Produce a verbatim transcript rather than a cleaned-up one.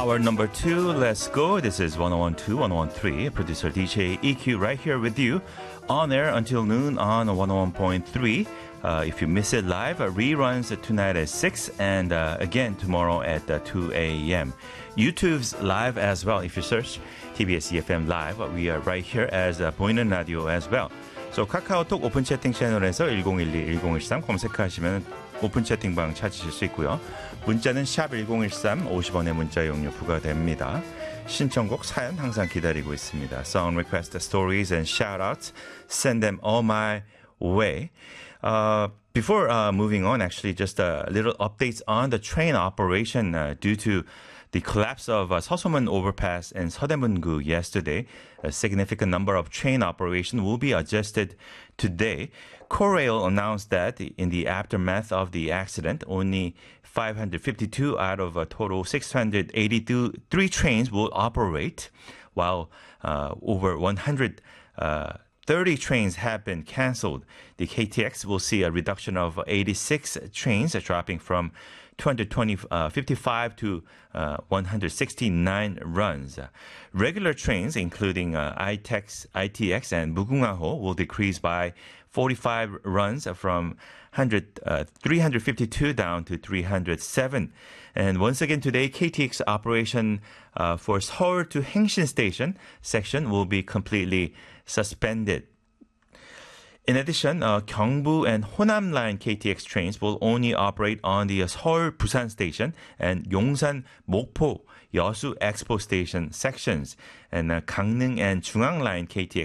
Hour number two, let's go. This is one oh one two, one oh one three. Producer D J E Q right here with you on air until noon on one oh one point three. Uh, if you miss it live, uh, reruns tonight at six and uh, again tomorrow at uh, two a.m. YouTube's live as well. If you search T B S E F M Live, uh, we are right here as uh, 보이는 라디오 as well. So 카카오톡 오픈 채팅 채널에서 일공일이 일공일삼 검색하시면 오픈 채팅방 찾으실 수 있고요. 문자는 샵 일공일삼 오십 원의 문자 이용료 부과됩니다. 신청곡 사연 항상 기다리고 있습니다. Song request stories and shout-outs, send them all my way. Uh, before uh, moving on, actually, just a little updates on the train operation uh, due to the collapse of uh, Seosomun overpass in Seodaemun-gu yesterday. A significant number of train operation will be adjusted today. Korail announced that in the aftermath of the accident, only five hundred fifty-two out of a total six hundred eighty-three trains will operate, while uh, over one hundred uh, thirty trains have been canceled. The K T X will see a reduction of eighty-six trains, dropping from two hundred fifty-five to uh, one hundred sixty-nine runs. Regular trains, including uh, I T X, I T X and Mugungaho, will decrease by forty-five runs from one hundred, uh, three hundred fifty-two down to three hundred seven. And once again today, K T X operation uh, for Seoul to Hangshin Station section will be completely suspended. In addition, uh, Gyeongbu and Honam line K T X trains will only operate on the uh, Seoul Busan Station and Yongsan Mokpo Yeosu Expo Station sections. And uh, Gangneung and Jungang line K T X